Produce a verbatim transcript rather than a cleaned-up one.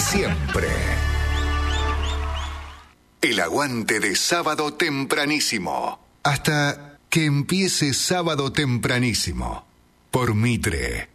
siempre. El aguante de Sábado Tempranísimo. Hasta que empiece Sábado Tempranísimo. Por Mitre.